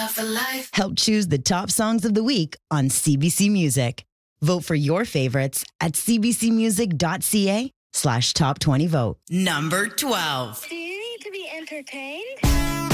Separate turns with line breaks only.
Help choose the top songs of the week on CBC Music. Vote for your favorites at cbcmusic.ca/top20vote. Number 12.
Do you need to be entertained?